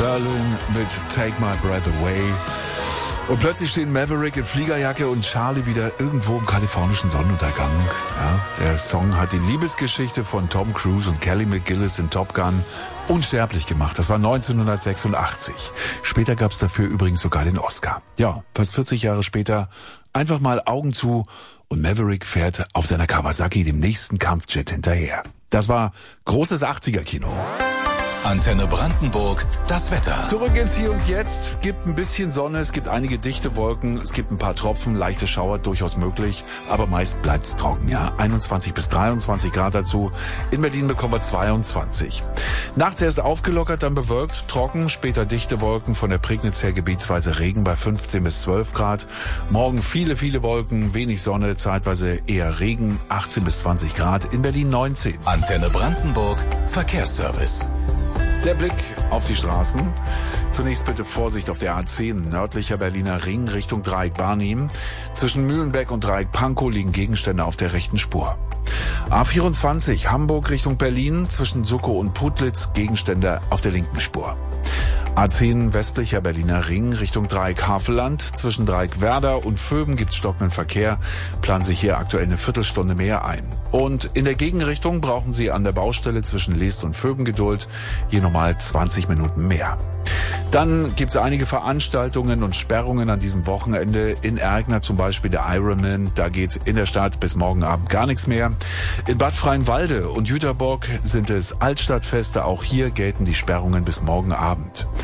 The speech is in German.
Berlin mit Take My Breath Away. Und plötzlich stehen Maverick in Fliegerjacke und Charlie wieder irgendwo im kalifornischen Sonnenuntergang. Ja, der Song hat die Liebesgeschichte von Tom Cruise und Kelly McGillis in Top Gun unsterblich gemacht. Das war 1986. Später gab's dafür übrigens sogar den Oscar. Ja, fast 40 Jahre später einfach mal Augen zu und Maverick fährt auf seiner Kawasaki dem nächsten Kampfjet hinterher. Das war großes 80er-Kino. Antenne Brandenburg, das Wetter. Zurück ins Hier und Jetzt. Gibt ein bisschen Sonne, es gibt einige dichte Wolken, es gibt ein paar Tropfen, leichte Schauer durchaus möglich, aber meist bleibt's trocken, ja. 21 bis 23 Grad dazu. In Berlin bekommen wir 22. Nachts erst aufgelockert, dann bewölkt, trocken, später dichte Wolken, von der Prignitz her gebietsweise Regen bei 15 bis 12 Grad. Morgen viele Wolken, wenig Sonne, zeitweise eher Regen, 18 bis 20 Grad. In Berlin 19. Antenne Brandenburg, Verkehrsservice. Der Blick auf die Straßen. Zunächst bitte Vorsicht auf der A10, nördlicher Berliner Ring Richtung Dreieck Barnim. Zwischen Mühlenbeck und Dreieck Pankow liegen Gegenstände auf der rechten Spur. A24, Hamburg Richtung Berlin, zwischen Suckow und Putlitz Gegenstände auf der linken Spur. A10 westlicher Berliner Ring Richtung Dreieck Havelland. Zwischen Dreieck Werder und Vöben gibt's stockenden Verkehr. Planen sich hier aktuell eine Viertelstunde mehr ein. Und in der Gegenrichtung brauchen Sie an der Baustelle zwischen Leest und Vöben Geduld. Hier nochmal 20 Minuten mehr. Dann gibt's einige Veranstaltungen und Sperrungen an diesem Wochenende. In Ergner zum Beispiel der Ironman. Da geht in der Stadt bis morgen Abend gar nichts mehr. In Bad Freienwalde und Jüterbock sind es Altstadtfeste. Auch hier gelten die Sperrungen bis morgen Abend.